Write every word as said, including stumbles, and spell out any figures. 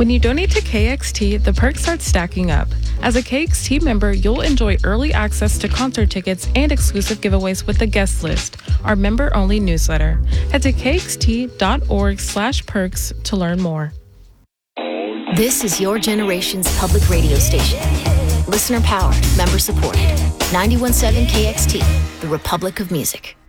When you donate to K X T, the perks start stacking up. As a K X T member, you'll enjoy early access to concert tickets and exclusive giveaways with the guest list, our member-only newsletter. Head to kxt.org slash perks to learn more. This is your generation's public radio station. Listener powered, member supported. ninety-one point seven K X T, the Republic of Music.